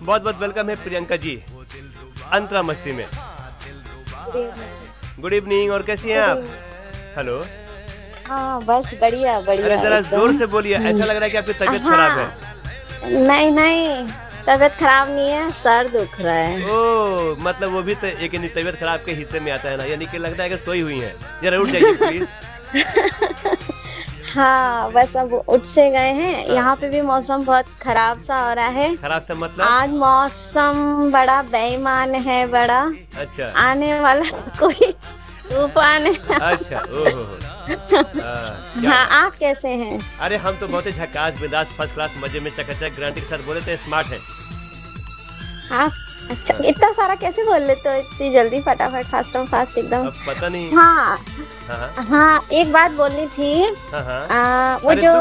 बहुत बहुत वेलकम है प्रियंका जी अंतरा मस्ती में। गुड इवनिंग, और कैसी हैं आप? हेलो। हाँ बस बढ़िया बढ़िया। अरे जरा जोर से बोलिए, ऐसा लग रहा है कि आपकी तबीयत खराब है। नहीं नहीं, तबीयत खराब नहीं है, सर दुख रहा है। ओ मतलब वो भी तो एक तबीयत खराब के हिस्से में आता है ना, यानी कि लगता है कि सोई हुई हैं। जरा उठ जाइए प्लीज। हाँ बस अब उठ से गए हैं। यहाँ पे भी मौसम बहुत खराब सा हो रहा है। खराब सा मतलब? आज मौसम बड़ा बेईमान है, बड़ा। अच्छा। आने वाला कोई तूफान है। अच्छा ओहो। हाँ आप कैसे हैं? अरे हम तो बहुत ही झकास बिंदास फर्स्ट क्लास मजे में चकाचक गारंटी के साथ बोले थे, स्मार्ट है। हाँ अच्छा, इतना सारा कैसे बोल लेते हो इतनी जल्दी, फटाफट फास्ट एंड फास्ट एकदम? अब पता नहीं। हाँ हाँ, हाँ एक बात बोलनी थी। हाँ, वो जो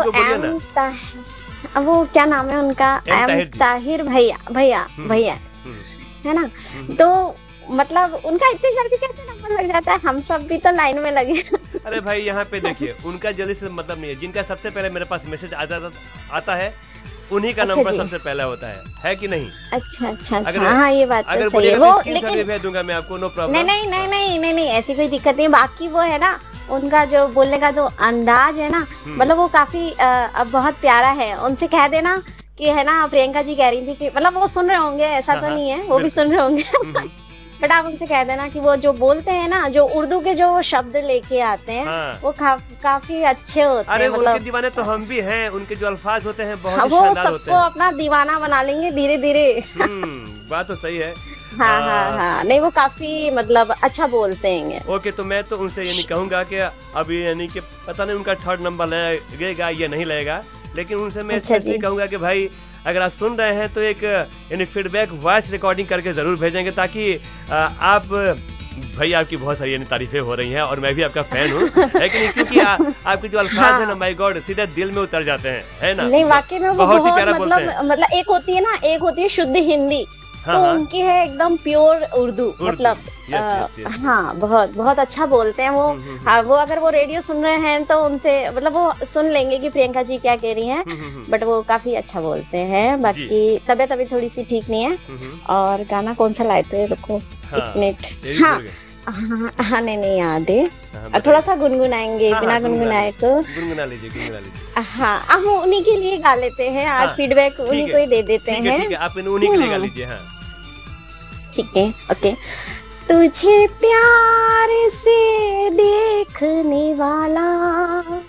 वो क्या नाम है उनका, ताहिर भैया भैया भैया है ना, तो मतलब उनका इतनी जल्दी कैसे नंबर लग जाता है? हम सब भी तो लाइन में लगे। अरे भाई यहाँ पे देखिए, उनका जल्दी से मतलब नहीं है। जिनका सबसे पहले मेरे पास मैसेज आता है उन्हीं का नंबर सबसे पहला होता है कि नहीं? अच्छा अच्छा अच्छा, हाँ ये बात तो सही है। वो लेकिन भेज दूंगा मैं आपको, नो प्रॉब्लम। नहीं नहीं नहीं नहीं नहीं नहीं, ऐसी कोई दिक्कत नहीं। बाकी वो है ना, उनका जो बोलने का जो अंदाज है ना, मतलब वो काफी अब बहुत प्यारा है। उनसे कह देना कि है ना, प्रियंका जी कह रही थी कि मतलब वो सुन रहे होंगे, ऐसा तो नहीं है, वो भी सुन रहे होंगे। बट आप उनसे कह देना कि वो जो बोलते हैं ना, जो उर्दू के जो शब्द लेके आते हैं, वो काफी अच्छे होते हैं। मतलब उनके दीवाने तो हम भी हैं। उनके जो अल्फाज होते हैं बहुत वो सबको अपना दीवाना बना लेंगे धीरे धीरे। बात तो सही है। हाँ हाँ हाँ, नहीं वो काफी मतलब अच्छा बोलते हैं। ओके, तो मैं तो उनसे यानी कहूंगा कि अभी यानी कि पता नहीं उनका थर्ड नंबर लगेगा या नहीं लगेगा, लेकिन उनसे मैं स्पेशली कहूंगा कि भाई अगर आप सुन रहे हैं तो एक यानी फीडबैक वॉइस रिकॉर्डिंग करके जरूर भेजेंगे, ताकि आप भाई आपकी बहुत सारी यानी तारीफें हो रही हैं और मैं भी आपका फैन हूँ, लेकिन क्योंकि आपके जो अल्फाज है ना, माय गॉड, सीधे दिल में उतर जाते हैं, है ना? नहीं वाकई में वो बहुत ही प्यारा मतलब एक होती है ना, एक होती है शुद्ध हिंदी, तो उनकी है एकदम प्योर उर्दू, मतलब हाँ बहुत बहुत अच्छा बोलते हैं वो। वो अगर वो रेडियो सुन रहे हैं तो उनसे मतलब वो सुन लेंगे कि प्रियंका जी क्या कह रही हैं, बट वो काफी अच्छा बोलते हैं। बाकी तबीयत अभी थोड़ी सी ठीक नहीं है। और गाना कौन सा लाए थे, रुको एक मिनट। हाँ नहीं याद है, थोड़ा सा गुनगुनाएंगे, बिना गुनगुनाए तो गुनगुना लीजिए। हाँ हम उन्हीं के लिए गा लेते हैं आज, फीडबैक उन्हीं को ही दे देते हैं। आप उन्हीं के लिए गा लीजिए। हाँ ठीक है, ओके। तुझे प्यार से देखने वाला